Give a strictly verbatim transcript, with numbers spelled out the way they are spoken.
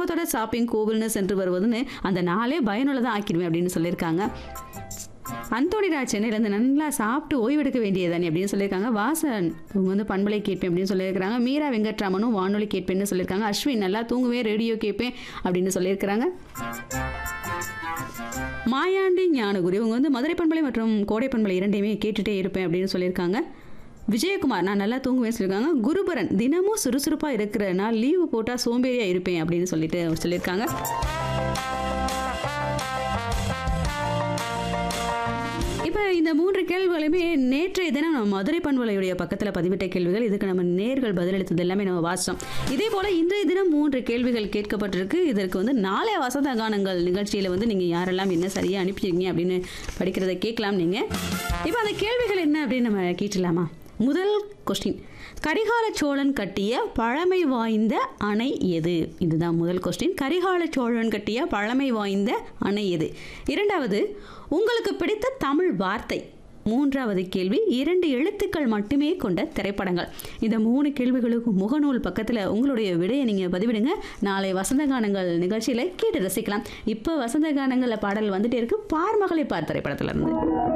குடும்பத்தோட ஷாப்பிங் கோவில்னு சென்று வருவதுன்னு அந்த நாளே பயனுள்ளதாக ஆக்கிடுவேன் அப்படின்னு சொல்லியிருக்காங்க. அந்தோணிராஜ் சென்னையிலேருந்து நல்லா சாப்பிட்டு ஓய்வெடுக்க வேண்டியதானே அப்படின்னு சொல்லியிருக்காங்க. வாசன் அவங்க வந்து பண்பலை கேட்பேன் அப்படின்னு சொல்லியிருக்காங்க. மீரா வெங்கட்ராமனும் வானொலி கேட்பேன்னு சொல்லியிருக்காங்க. அஸ்வின் நல்லா தூங்குவேன் ரேடியோ கேட்பேன் அப்படின்னு சொல்லியிருக்கிறாங்க. மாயாண்டி ஞானகுரு இவங்க வந்து மதுரை பண்பலை மற்றும் கோடை பண்பலை இரண்டையுமே கேட்டுகிட்டே இருப்பேன் அப்படின்னு சொல்லியிருக்காங்க. விஜயகுமார் நான் நல்லா தூங்குவேன்னு சொல்லியிருக்காங்க. குருபரன் தினமும் சுறுசுறுப்பாக இருக்கிற நான் லீவு போட்டால் சோம்பேறியாக இருப்பேன் அப்படின்னு சொல்லிட்டு சொல்லியிருக்காங்க. இப்போ இந்த மூன்று கேள்விகளையுமே நேற்றைய தினம் நம்ம மதுரை பண்பலையுடைய பக்கத்தில் பதிவிட்ட கேள்விகள். இதுக்கு நம்ம நேர்கள் பதிலளித்தது எல்லாமே நம்ம வாசித்தோம். இதே போல் இன்றைய தினம் மூன்று கேள்விகள் கேட்கப்பட்டிருக்கு. இதற்கு வந்து நாளை வசந்த கானங்கள் நிகழ்ச்சியில் வந்து நீங்கள் யாரெல்லாம் என்ன சரியாக அனுப்பிச்சிருக்கீங்க அப்படின்னு படிக்கிறத கேட்கலாம். நீங்கள் இப்போ அந்த கேள்விகள் என்ன அப்படின்னு நம்ம கேட்டுடலாமா? முதல் கொஸ்டின், கரிகால சோழன் கட்டிய பழமை வாய்ந்த அணை எது? இதுதான் முதல் கொஸ்டின். கரிகால சோழன் கட்டிய பழமை வாய்ந்த அணை எது? இரண்டாவது, உங்களுக்கு பிடித்த தமிழ் வார்த்தை? மூன்றாவது கேள்வி, இரண்டு எழுத்துக்கள் மட்டுமே கொண்ட திரைப்படங்கள். இந்த மூணு கேள்விகளுக்கு முகநூல் பக்கத்தில் உங்களுடைய விடையை நீங்கள் பதிவிடுங்க. நாளை வசந்த கானங்கள் நிகழ்ச்சியில் கேட்டு ரசிக்கலாம். இப்போ வசந்த கானங்களில் பாடல் வந்துட்டே இருக்கு. பார்மகளை பார் திரைப்படத்துல இருந்து.